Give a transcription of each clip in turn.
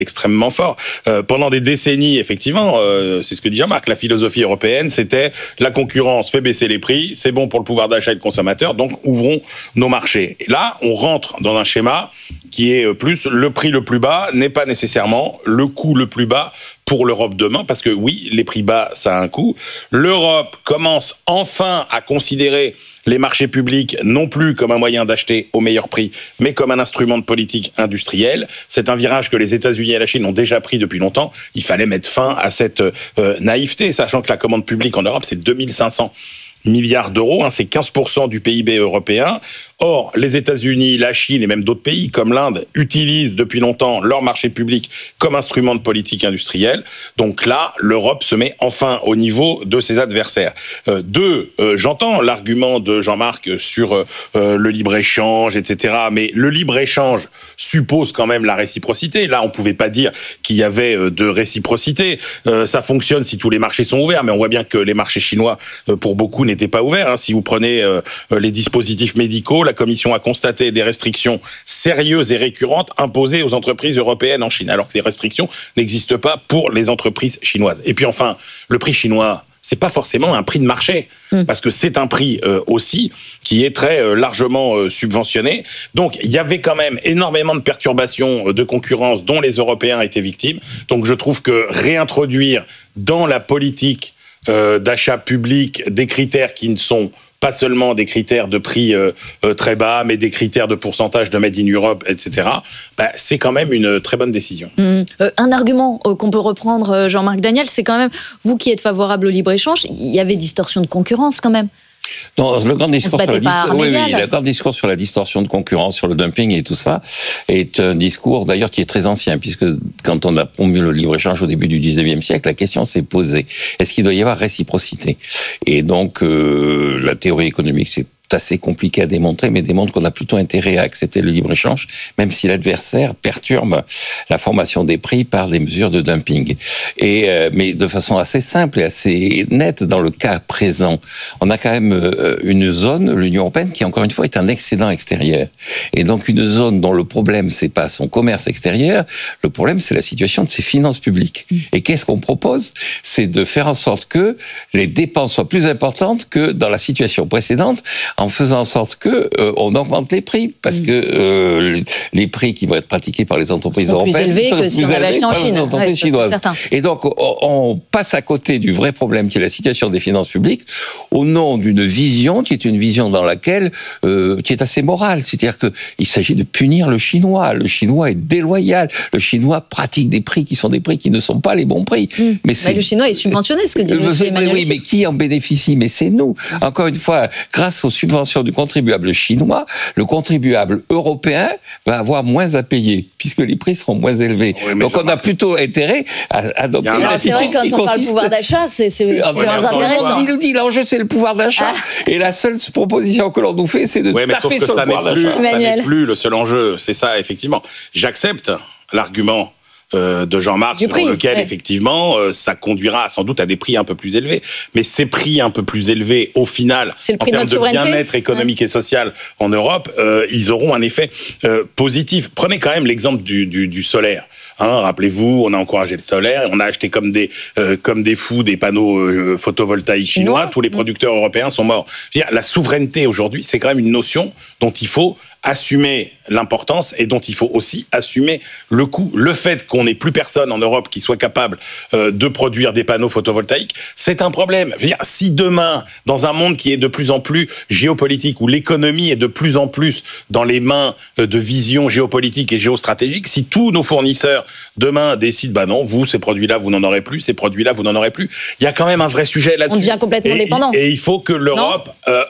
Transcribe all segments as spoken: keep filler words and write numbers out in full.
extrêmement fort. Euh, pendant des décennies, effectivement, euh, c'est ce que dit Jean-Marc, la philosophie européenne, c'était la concurrence fait baisser les prix, c'est bon pour le pouvoir d'achat et le consommateur, donc ouvrons nos marchés. Et là, on rentre dans un schéma qui est plus le prix le plus bas n'est pas nécessairement le coût le plus bas pour l'Europe demain, parce que oui, les prix bas, ça a un coût. L'Europe commence enfin à considérer les marchés publics non plus comme un moyen d'acheter au meilleur prix, mais comme un instrument de politique industrielle. C'est un virage que les États-Unis et la Chine ont déjà pris depuis longtemps. Il fallait mettre fin à cette euh, naïveté, sachant que la commande publique en Europe, c'est deux mille cinq cents milliards d'euros, hein, c'est quinze pour cent du P I B européen. Or, les États-Unis, la Chine et même d'autres pays comme l'Inde utilisent depuis longtemps leur marché public comme instrument de politique industrielle. Donc là, l'Europe se met enfin au niveau de ses adversaires. Euh, deux, euh, j'entends l'argument de Jean-Marc sur euh, le libre-échange, et cetera. Mais le libre-échange suppose quand même la réciprocité. Là, on ne pouvait pas dire qu'il y avait euh, de réciprocité. Euh, ça fonctionne si tous les marchés sont ouverts, mais on voit bien que les marchés chinois, euh, pour beaucoup, n'étaient pas ouverts. Hein. Si vous prenez euh, les dispositifs médicaux, la Commission a constaté des restrictions sérieuses et récurrentes imposées aux entreprises européennes en Chine, alors que ces restrictions n'existent pas pour les entreprises chinoises. Et puis enfin, le prix chinois, c'est pas forcément un prix de marché, mmh. parce que c'est un prix euh, aussi qui est très euh, largement euh, subventionné. Donc il y avait quand même énormément de perturbations euh, de concurrence dont les Européens étaient victimes. Donc je trouve que réintroduire dans la politique euh, d'achat public des critères qui ne sont pas seulement des critères de prix euh, euh, très bas, mais des critères de pourcentage de Made in Europe, et cetera, bah, c'est quand même une très bonne décision. Mmh. Euh, un argument euh, qu'on peut reprendre, Jean-Marc Daniel, c'est quand même, vous qui êtes favorable au libre-échange, il y avait distorsion de concurrence quand même. Non, le grand discours sur la distorsion, oui, oui, le grand discours sur la distorsion de concurrence, sur le dumping et tout ça, est un discours d'ailleurs qui est très ancien, puisque quand on a promu le libre-échange au début du dix-neuvième siècle, la question s'est posée. Est-ce qu'il doit y avoir réciprocité? Et donc, euh, la théorie économique, c'est assez compliqué à démontrer, mais démontre qu'on a plutôt intérêt à accepter le libre-échange, même si l'adversaire perturbe la formation des prix par des mesures de dumping. Et, euh, mais de façon assez simple et assez nette, dans le cas présent, on a quand même euh, une zone, l'Union européenne, qui encore une fois est un excédent extérieur. Et donc une zone dont le problème, c'est pas son commerce extérieur, le problème, c'est la situation de ses finances publiques. Et qu'est-ce qu'on propose? C'est de faire en sorte que les dépenses soient plus importantes que dans la situation précédente, en faisant en sorte que euh, on augmente les prix, parce que euh, les, les prix qui vont être pratiqués par les entreprises sont européennes plus élevés que si on avait acheté en Chine. Ouais, ça, et donc on, on passe à côté du vrai problème qui est la situation des finances publiques au nom d'une vision qui est une vision dans laquelle euh, qui est assez morale, c'est-à-dire que il s'agit de punir le chinois. Le chinois est déloyal. Le chinois pratique des prix qui sont des prix qui ne sont pas les bons prix. Mmh. Mais, mais le chinois est subventionné, ce que dit euh, Emmanuel. Oui, mais qui en bénéficie? Mais c'est nous. Encore une fois, grâce aux subventions du contribuable chinois, le contribuable européen va avoir moins à payer, puisque les prix seront moins élevés. Oui, donc on a plutôt intérêt à adopter un... Alors, c'est vrai que quand on parle pouvoir d'achat, c'est, c'est, c'est moins intéressant. Il nous dit l'enjeu, c'est le pouvoir d'achat, ah. et la seule proposition que l'on nous fait, c'est de oui, mais taper sauf que sur ça le pouvoir n'est plus, d'achat. Ça n'est plus le seul enjeu, c'est ça, effectivement. J'accepte l'argument Euh, de Jean-Marc, du sur prix, lequel, ouais. effectivement, euh, ça conduira sans doute à des prix un peu plus élevés. Mais ces prix un peu plus élevés, au final, en termes de, de bien-être économique ouais. et social en Europe, euh, ils auront un effet euh, positif. Prenez quand même l'exemple du, du, du solaire. Hein, rappelez-vous, on a encouragé le solaire, on a acheté comme des, euh, comme des fous des panneaux euh, photovoltaïques chinois, chinois. Tous les producteurs mmh. européens sont morts. Je veux dire, la souveraineté aujourd'hui, c'est quand même une notion dont il faut assumer l'importance et dont il faut aussi assumer le coût. Le fait qu'on n'ait plus personne en Europe qui soit capable euh, de produire des panneaux photovoltaïques, c'est un problème. Je veux dire, si demain, dans un monde qui est de plus en plus géopolitique, où l'économie est de plus en plus dans les mains euh, de visions géopolitiques et géostratégiques, si tous nos fournisseurs demain décident, bah non, vous, ces produits-là, vous n'en aurez plus, ces produits-là, vous n'en aurez plus, il y a quand même un vrai sujet là-dessus. On devient complètement et, dépendant. Et il faut que l'Europe...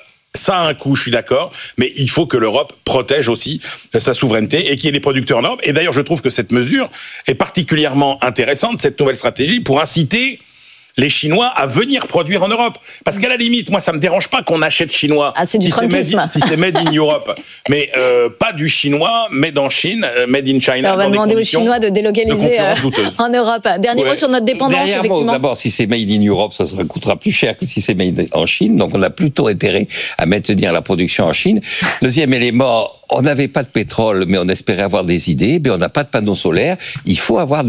Ça a un coût, je suis d'accord, mais il faut que l'Europe protège aussi sa souveraineté et qu'il y ait des producteurs normes. Et d'ailleurs, je trouve que cette mesure est particulièrement intéressante, cette nouvelle stratégie, pour inciter les Chinois à venir produire en Europe. Parce qu'à la limite, moi, ça me dérange pas qu'on achète chinois. Ah, c'est du si, c'est made in, si c'est made in Europe. Mais euh, pas du chinois, made en Chine, made in China. Alors, on va dans demander des aux Chinois de délocaliser de euh, en Europe. Dernier ouais. mot sur notre dépendance, Dernier effectivement. Mot, d'abord, si c'est made in Europe, ça sera, coûtera plus cher que si c'est made en Chine. Donc, on a plutôt intérêt à maintenir la production en Chine. Deuxième élément, on n'avait pas de pétrole, mais on espérait avoir des idées. Mais on n'a pas de panneaux solaires. Il faut avoir